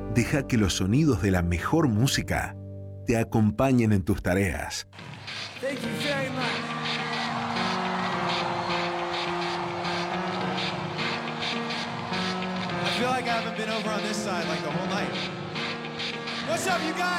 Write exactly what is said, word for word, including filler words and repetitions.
Deja que los sonidos de la mejor música te acompañen en tus tareas. Thank you very much. I feel like I haven't been over on this side like the whole night. What's up, you guys?